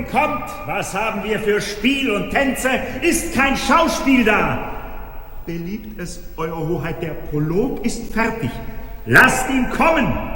kommt! Was haben wir für Spiel und Tänze? Ist kein Schauspiel da! Beliebt es, Eure Hoheit, der Prolog ist fertig. Lasst ihn kommen!